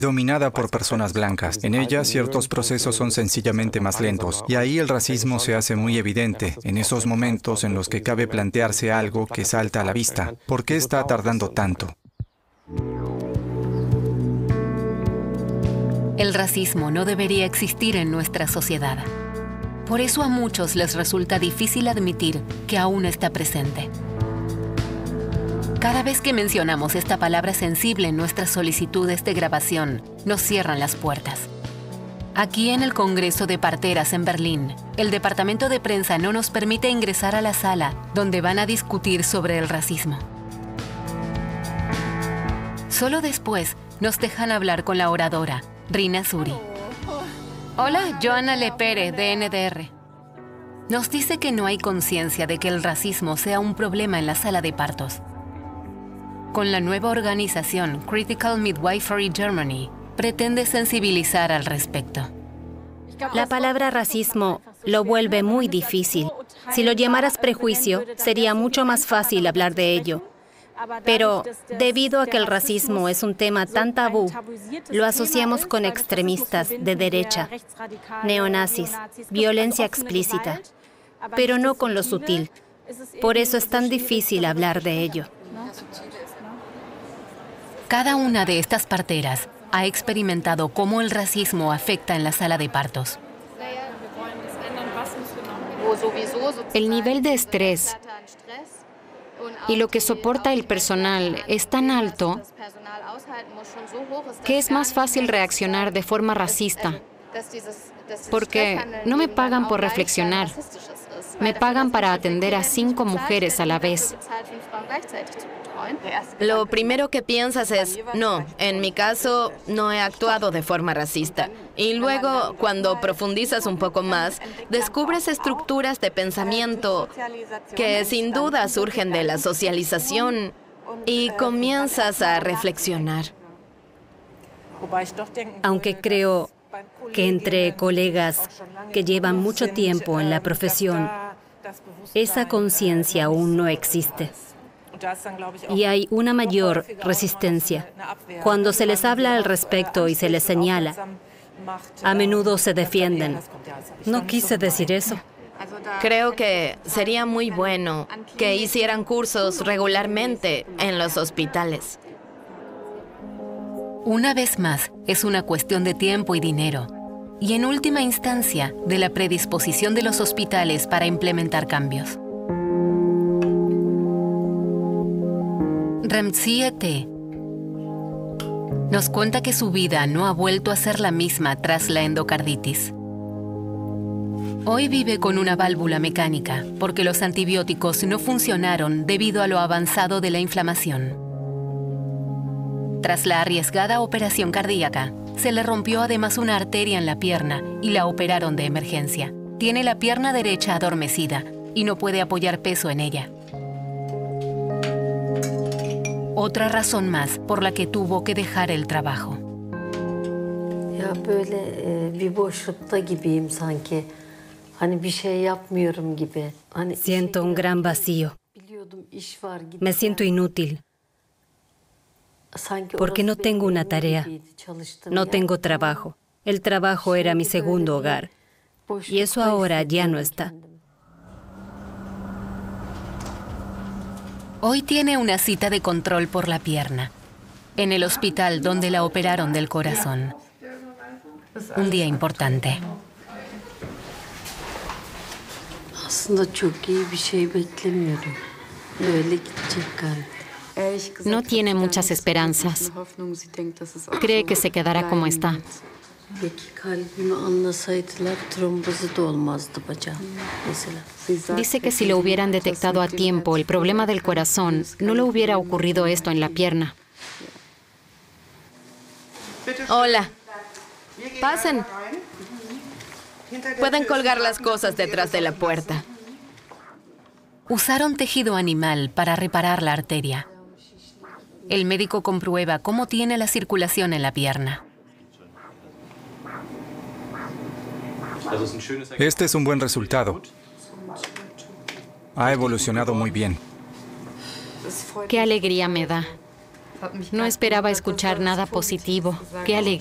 dominada por personas blancas. En ella, ciertos procesos son sencillamente más lentos, y ahí el racismo se hace muy evidente, en esos momentos en los que cabe plantearse algo que salta a la vista. ¿Por qué está tardando tanto? El racismo no debería existir en nuestra sociedad. Por eso a muchos les resulta difícil admitir que aún está presente. Cada vez que mencionamos esta palabra sensible en nuestras solicitudes de grabación, nos cierran las puertas. Aquí en el Congreso de Parteras en Berlín, el departamento de prensa no nos permite ingresar a la sala donde van a discutir sobre el racismo. Solo después nos dejan hablar con la oradora, Rina Suri. Hola, Joana Lepere, de NDR. Nos dice que no hay conciencia de que el racismo sea un problema en la sala de partos. Con la nueva organización Critical Midwifery Germany, pretende sensibilizar al respecto. La palabra racismo lo vuelve muy difícil. Si lo llamaras prejuicio, sería mucho más fácil hablar de ello. Pero debido a que el racismo es un tema tan tabú, lo asociamos con extremistas de derecha, neonazis, violencia explícita, pero no con lo sutil. Por eso es tan difícil hablar de ello. Cada una de estas parteras ha experimentado cómo el racismo afecta en la sala de partos. El nivel de estrés y lo que soporta el personal es tan alto que es más fácil reaccionar de forma racista, porque no me pagan por reflexionar, me pagan para atender a 5 mujeres a la vez. Lo primero que piensas es, no, en mi caso no he actuado de forma racista. Y luego, cuando profundizas un poco más, descubres estructuras de pensamiento que sin duda surgen de la socialización y comienzas a reflexionar. Aunque creo que entre colegas que llevan mucho tiempo en la profesión, esa conciencia aún no existe. Y hay una mayor resistencia. Cuando se les habla al respecto y se les señala, a menudo se defienden. No quise decir eso. Creo que sería muy bueno que hicieran cursos regularmente en los hospitales. Una vez más, es una cuestión de tiempo y dinero. Y en última instancia, de la predisposición de los hospitales para implementar cambios. Remtsie T. nos cuenta que su vida no ha vuelto a ser la misma tras la endocarditis. Hoy vive con una válvula mecánica porque los antibióticos no funcionaron debido a lo avanzado de la inflamación. Tras la arriesgada operación cardíaca, se le rompió además una arteria en la pierna y la operaron de emergencia. Tiene la pierna derecha adormecida y no puede apoyar peso en ella. Otra razón más por la que tuvo que dejar el trabajo. Siento un gran vacío. Me siento inútil. Porque no tengo una tarea. No tengo trabajo. El trabajo era mi segundo hogar. Y eso ahora ya no está. Hoy tiene una cita de control por la pierna, en el hospital donde la operaron del corazón. Un día importante. No tiene muchas esperanzas. Cree que se quedará como está. Dice que si lo hubieran detectado a tiempo el problema del corazón, no le hubiera ocurrido esto en la pierna. Hola. Pasen. Pueden colgar las cosas detrás de la puerta. Usaron tejido animal para reparar la arteria. El médico comprueba cómo tiene la circulación en la pierna. Este es un buen resultado. Ha evolucionado muy bien. Qué alegría me da. No esperaba escuchar nada positivo. Qué alegría.